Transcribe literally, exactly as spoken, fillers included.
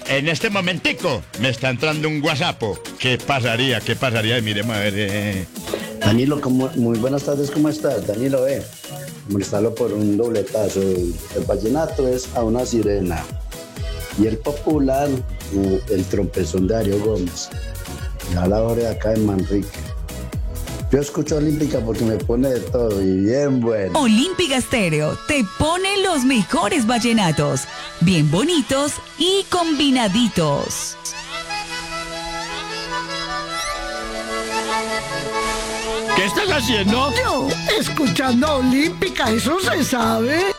en este momentico me está entrando un WhatsApp. ¿Qué pasaría? ¿Qué pasaría? Miremos a ver. Eh. Danilo, ¿cómo? Muy buenas tardes, ¿cómo estás? Danilo, eh. Molestarlo por un dobletazo. El vallenato es a una sirena. Y el popular, el trompezón de Darío Gómez. Y a la hora de acá en Manrique. Yo escucho Olímpica porque me pone de todo y bien bueno. Olímpica Estéreo te pone los mejores vallenatos, bien bonitos y combinaditos. ¿Qué estás haciendo? Yo, escuchando Olímpica, eso se sabe.